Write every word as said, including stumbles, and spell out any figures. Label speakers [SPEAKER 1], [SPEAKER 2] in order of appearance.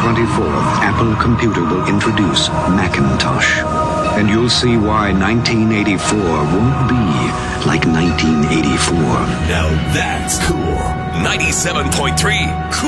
[SPEAKER 1] twenty-fourth, Apple Computer will introduce Macintosh. And you'll see why nineteen eighty-four won't be like nineteen eighty-four.
[SPEAKER 2] Now that's cool. ninety-seven point three Cool.